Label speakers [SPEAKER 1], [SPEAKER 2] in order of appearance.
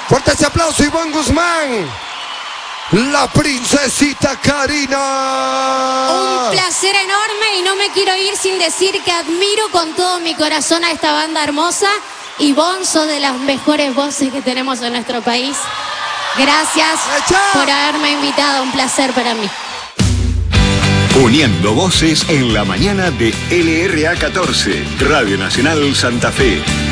[SPEAKER 1] Fuerte ese aplauso, Iván Guzmán. La princesita Karina.
[SPEAKER 2] Un placer enorme y no me quiero ir sin decir que admiro con todo mi corazón a esta banda hermosa. Y Bonzo, de las mejores voces que tenemos en nuestro país. Gracias por haberme invitado, un placer para mí.
[SPEAKER 3] Uniendo voces en la mañana de LRA 14, Radio Nacional Santa Fe.